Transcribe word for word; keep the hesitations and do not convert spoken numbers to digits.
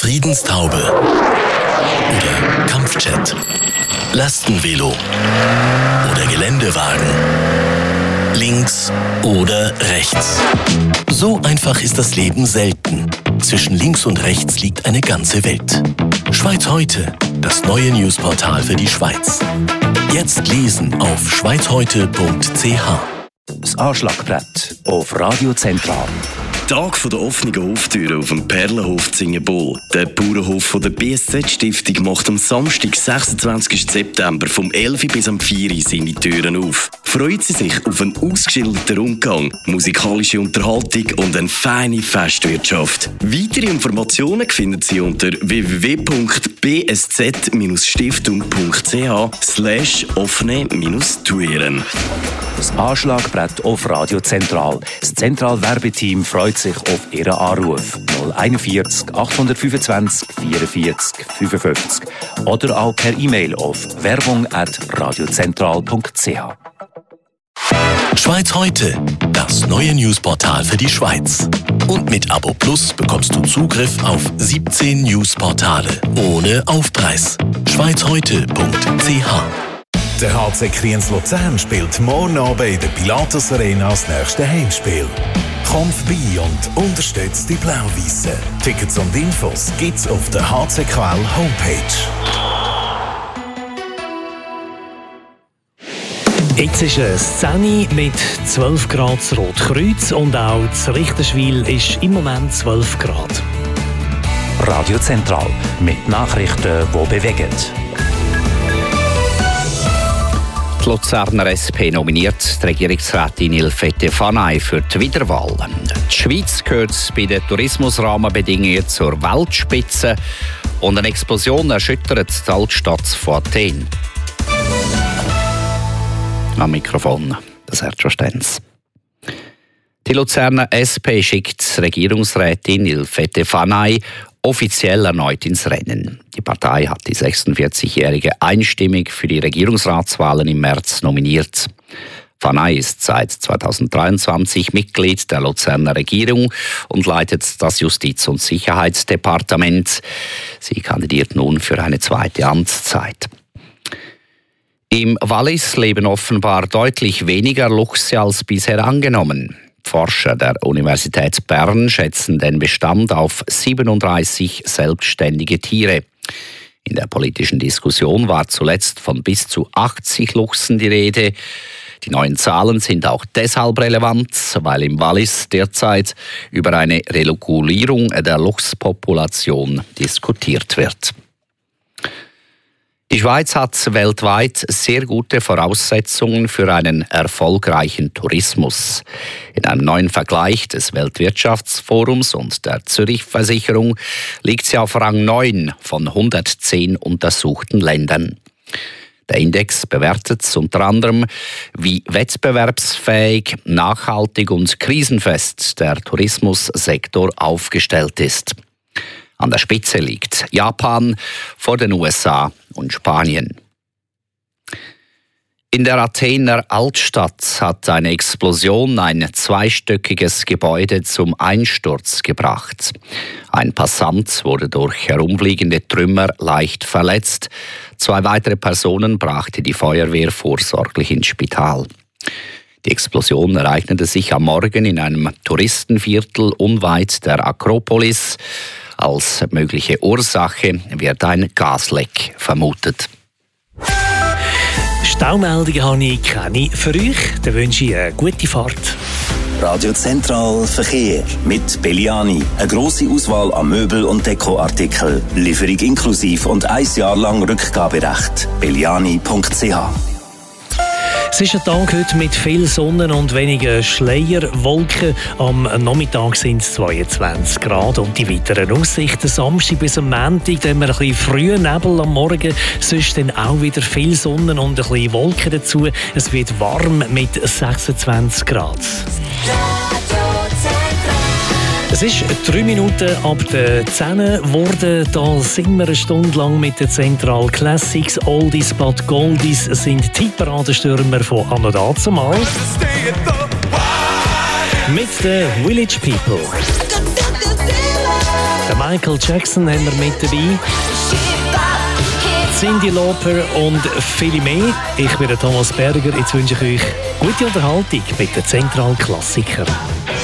Friedenstaube oder Kampfjet, Lastenvelo oder Geländewagen, links oder rechts. So einfach ist das Leben selten. Zwischen links und rechts liegt eine ganze Welt. Schweiz heute, das neue Newsportal für die Schweiz. Jetzt lesen auf schweizheute punkt c h. Das Anschlagbrett auf Radio Zentral. Tag der offenen Hoftüren auf dem Perlenhof Zingenbol. Der Bauernhof von der B S Z-Stiftung macht am Samstag, sechsundzwanzigsten September vom elf bis am vier Uhr seine Türen auf. Freut Sie sich auf einen ausgeschilderten Rundgang, musikalische Unterhaltung und eine feine Festwirtschaft. Weitere Informationen finden Sie unter w w w punkt b s z stiftung punkt c h slash offene Türen. Das Anschlagbrett auf Radio Zentral. Das Zentral-Werbeteam freut sich auf Ihren Anruf. null einundvierzig achthundertfünfundzwanzig vierundvierzig fünfundfünfzig oder auch per E-Mail auf werbung at radiozentral punkt c h. Schweiz heute, das neue Newsportal für die Schweiz. Und mit Abo Plus bekommst du Zugriff auf siebzehn Newsportale ohne Aufpreis. schweizheute punkt c h. Der H C Kriens Luzern spielt morgen Abend in der Pilatus Arena das nächste Heimspiel. Komm vorbei und unterstütze die Blau-Weissen. Tickets und Infos gibt's auf der H C K L Homepage. Jetzt ist eine Szene mit zwölf Grad Rotkreuz und auch das Richterschwil ist im Moment zwölf Grad. Radio Zentral mit Nachrichten, die bewegen. Die Luzerner S P nominiert die Regierungsrätin Ilfete Fanay für die Wiederwahl. Die Schweiz gehört bei den Tourismusrahmenbedingungen zur Weltspitze und eine Explosion erschüttert die Altstadt von Athen. Am Mikrofon, das Sergio Stenz. Die Luzerner S P schickt Regierungsrätin Ilfete Fanay offiziell erneut ins Rennen. Die Partei hat die sechsundvierzigjährige einstimmig für die Regierungsratswahlen im März nominiert. Fanay ist seit zweitausenddreiundzwanzig Mitglied der Luzerner Regierung und leitet das Justiz- und Sicherheitsdepartement. Sie kandidiert nun für eine zweite Amtszeit. Im Wallis leben offenbar deutlich weniger Luchse als bisher angenommen. Forscher der Universität Bern schätzen den Bestand auf siebenunddreißig selbstständige Tiere. In der politischen Diskussion war zuletzt von bis zu achtzig Luchsen die Rede. Die neuen Zahlen sind auch deshalb relevant, weil im Wallis derzeit über eine Regulierung der Luchspopulation diskutiert wird. Die Schweiz hat weltweit sehr gute Voraussetzungen für einen erfolgreichen Tourismus. In einem neuen Vergleich des Weltwirtschaftsforums und der Zürich-Versicherung liegt sie auf Rang neun von hundertzehn untersuchten Ländern. Der Index bewertet unter anderem, wie wettbewerbsfähig, nachhaltig und krisenfest der Tourismussektor aufgestellt ist. An der Spitze liegt Japan vor den U S A und Spanien. In der Athener Altstadt hat eine Explosion ein zweistöckiges Gebäude zum Einsturz gebracht. Ein Passant wurde durch herumfliegende Trümmer leicht verletzt. Zwei weitere Personen brachte die Feuerwehr vorsorglich ins Spital. Die Explosion ereignete sich am Morgen in einem Touristenviertel unweit der Akropolis. Als mögliche Ursache wird ein Gasleck vermutet. Staumeldungen habe ich keine für euch. Dann wünsche ich eine gute Fahrt. Radio Zentral Verkehr mit Belliani. Eine grosse Auswahl an Möbel- und Dekoartikeln. Lieferung inklusiv und ein Jahr lang Rückgaberecht. belliani punkt c h. Es ist ein Tag heute mit viel Sonne und wenigen Schleierwolken. Am Nachmittag sind es zweiundzwanzig Grad und die weiteren Aussichten Samstag bis am Montag, dann haben wir ein bisschen frühen Nebel am Morgen, sonst dann auch wieder viel Sonne und ein bisschen Wolken dazu. Es wird warm mit sechsundzwanzig Grad. Es ist drei Minuten ab der zehn geworden. Da sind wir eine Stunde lang mit den Zentral Classics. Oldies but Goldies sind die Hitparadenstürmer von anno dazumal. Mit den Village People. Der Michael Jackson haben wir mit dabei. Cyndi Lauper und viele mehr. Ich bin der Thomas Berger. Jetzt wünsche ich euch gute Unterhaltung mit den Zentralklassikern.